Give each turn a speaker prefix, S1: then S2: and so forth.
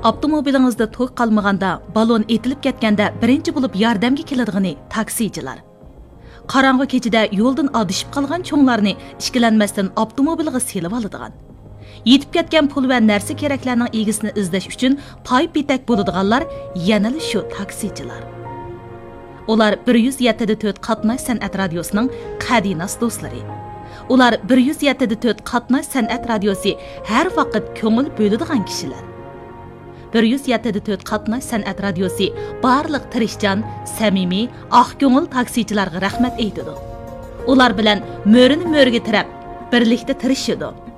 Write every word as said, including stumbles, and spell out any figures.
S1: Avtomobilingizda to'q qalmaganda, balon etilib ketganda birinchi bo'lib yordamga keladigan taksichilar. Qarang'i kechida yo'ldan adishib qolgan cho'nglarni ishkilanmasdan avtomobilga selib oladigan. Yetib ketgan pul va narsa keraklarning egisini izlash uchun pay petak bo'ladiganlar yana shu taksichilar. Ular bir yuz yetti nuqta to'rt qatnash san'at radiosining qadinas do'stlari. Ular bir yuz yetti nuqta to'rt qatnash san'at radiosi har vaqt ko'ngil bo'ladigan kishilar. bir yuz yetti nuqta to'rt qatnash san'at radiosi barliq tirishchan, samimiy, oq ko'ngil taksichilarga rahmat aytadi. Ular bilan mo'rini mo'riga tirab, birlikda tirishadi.